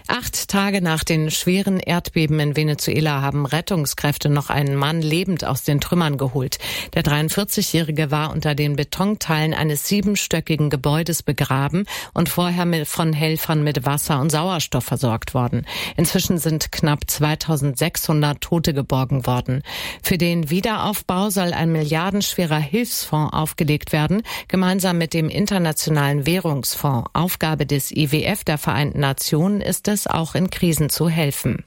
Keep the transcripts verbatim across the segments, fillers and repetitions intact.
Acht Tage nach den schweren Erdbeben in Venezuela haben Rettungskräfte noch einen Mann lebend aus den Trümmern geholt. Der dreiundvierzigjährige war unter den Betonteilen eines siebenstöckigen Gebäudes begraben und vorher von Helfern mit Wasser und Sauerstoff versorgt worden. Inzwischen sind knapp zweitausendsechshundert Tote geborgen worden. Für den Wiederaufbau soll ein milliardenschwerer Hilfsfonds aufgelegt werden, gemeinsam mit dem Internationalen Währungsfonds. Aufgabe des I W F, der Vereinten Nationen, ist es, auch in Krisen zu helfen.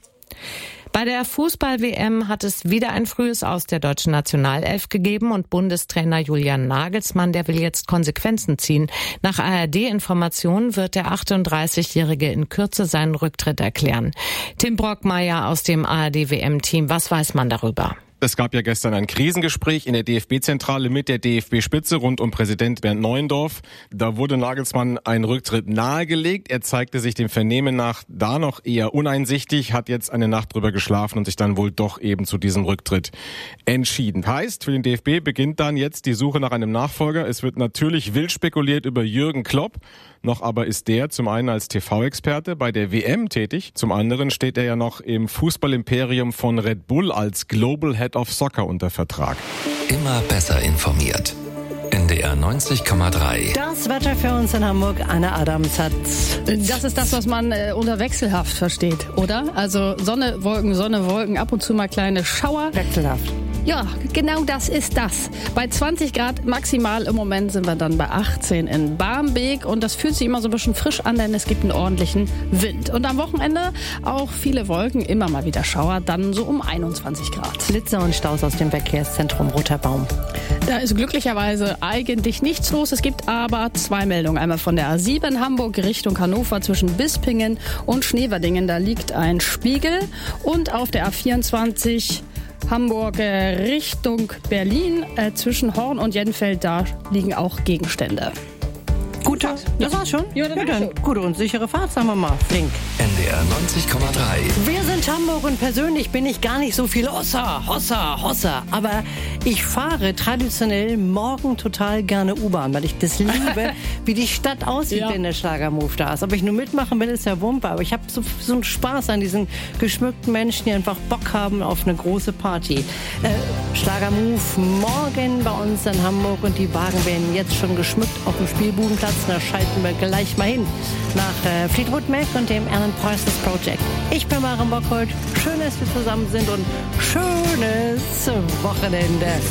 Bei der Fußball-W M hat es wieder ein frühes Aus der deutschen Nationalelf gegeben und Bundestrainer Julian Nagelsmann, der will jetzt Konsequenzen ziehen. Nach A R D-Informationen wird der achtunddreißigjährige in Kürze seinen Rücktritt erklären. Tim Brockmeier aus dem A R D-W M-Team, was weiß man darüber? Es gab ja gestern ein Krisengespräch in der D F B-Zentrale mit der D F B-Spitze rund um Präsident Bernd Neuendorf. Da wurde Nagelsmann einen Rücktritt nahegelegt. Er zeigte sich dem Vernehmen nach da noch eher uneinsichtig, hat jetzt eine Nacht drüber geschlafen und sich dann wohl doch eben zu diesem Rücktritt entschieden. Heißt, für den D F B beginnt dann jetzt die Suche nach einem Nachfolger. Es wird natürlich wild spekuliert über Jürgen Klopp. Noch aber ist der zum einen als T V-Experte bei der W M tätig, zum anderen steht er ja noch im Fußballimperium von Red Bull als Global Head of Soccer unter Vertrag. Immer besser informiert. N D R neunzig Komma drei. Das Wetter für uns in Hamburg, Anne Adams hat... Das ist das, was man äh, unter wechselhaft versteht, oder? Also Sonne, Wolken, Sonne, Wolken, ab und zu mal kleine Schauer. Wechselhaft. Ja, genau das ist das. Bei zwanzig Grad maximal im Moment sind wir dann bei achtzehn in Barmbek und das fühlt sich immer so ein bisschen frisch an, denn es gibt einen ordentlichen Wind. Und am Wochenende auch viele Wolken, immer mal wieder Schauer, dann so um einundzwanzig Grad. Blitzer und Staus aus dem Verkehrszentrum Roter Baum. Da ist glücklicherweise eigentlich nichts los. Es gibt aber zwei Meldungen. Einmal von der A sieben Hamburg Richtung Hannover zwischen Bispingen und Schneverdingen. Da liegt ein Spiegel. Und auf der A vierundzwanzig Hamburg äh, Richtung Berlin äh, zwischen Horn und Jenfeld, da liegen auch Gegenstände. Gute, das war's schon? Ja, das ja, war's dann schon. Gute und sichere Fahrt, sagen wir mal. Flink. N D R neunzig Komma drei. Wir sind Hamburg und persönlich bin ich gar nicht so viel Hossa, Hossa, Hossa. Aber ich fahre traditionell morgen total gerne U-Bahn, weil ich das liebe, wie die Stadt aussieht, Ja. wenn der Schlagermove da ist. Ob ich nur mitmachen will, ist ja Wumpe. Aber ich habe so, so einen Spaß an diesen geschmückten Menschen, die einfach Bock haben auf eine große Party. Äh, Schlagermove morgen bei uns in Hamburg und die Wagen werden jetzt schon geschmückt auf dem Spielbudenplatz. Da schalten wir gleich mal hin nach äh, Fleetwood Mac und dem Alan Parsons Project. Ich bin Maren Bockhold. Schön, dass wir zusammen sind und schönes Wochenende.